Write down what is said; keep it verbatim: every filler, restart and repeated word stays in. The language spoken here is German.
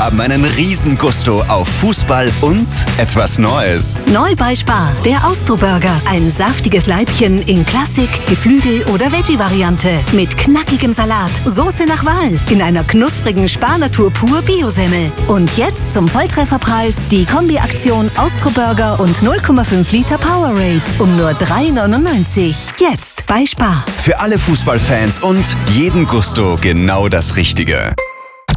haben einen riesen Gusto auf Fußball und etwas Neues. Neu bei Spar, der Austro-Burger. Ein saftiges Leibchen in Klassik, Geflügel- oder Veggie-Variante. Mit knackigem Salat, Soße nach Wahl, in einer knusprigen Spar-Natur pur Biosemmel. Und jetzt zum Volltrefferpreis die Kombi-Aktion Austro-Burger und null Komma fünf Liter Powerade um nur drei neunundneunzig. Jetzt bei Spar. Für alle Fußballfans und jeden Gusto genau das Richtige.